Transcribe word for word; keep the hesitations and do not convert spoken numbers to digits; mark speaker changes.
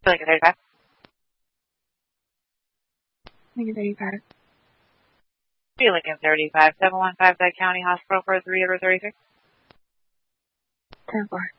Speaker 1: Lincoln thirty-five.
Speaker 2: Lincoln thirty-five.
Speaker 1: Lincoln thirty-five, seven one five Dike County Hospital for three over thirty-three.
Speaker 2: ten four.